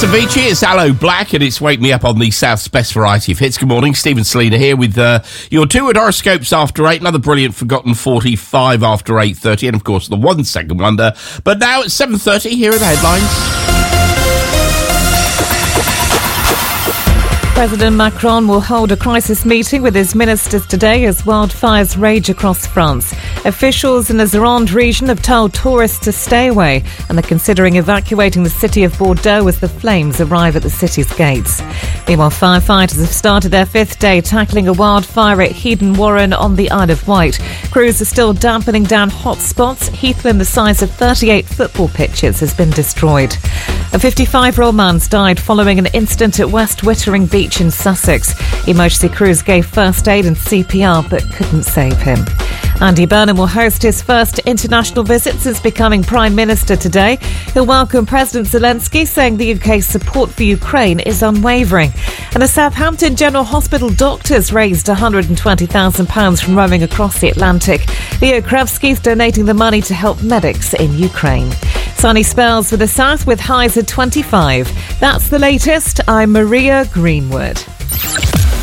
Avicii, it's Aloe Black, and it's Wake Me Up on the South's best variety of hits. Good morning, Stephen Selina here with your 2 at horoscopes after 8, another brilliant Forgotten 45 after 8:30, and of course the 1 second wonder. But now it's 7:30, here are the headlines. President Macron will hold a crisis meeting with his ministers today as wildfires rage across France. Officials in the Gironde region have told tourists to stay away and are considering evacuating the city of Bordeaux as the flames arrive at the city's gates. Meanwhile, firefighters have started their 5th day tackling a wildfire at Heaton Warren on the Isle of Wight. Crews are still dampening down hot spots. Heathland, the size of 38 football pitches, has been destroyed. A 55-year-old man's died following an incident at West Wittering Beach in Sussex. Emergency crews gave first aid and CPR but couldn't save him. Andy Burnham will host his first international visit since becoming Prime Minister today. He'll welcome President Zelensky, saying the UK's support for Ukraine is unwavering. And the Southampton General Hospital doctors raised £120,000 from rowing across the Atlantic. Leo Kravsky's donating the money to help medics in Ukraine. Sunny spells for the south with highs at 25. That's the latest. I'm Maria Greenwood.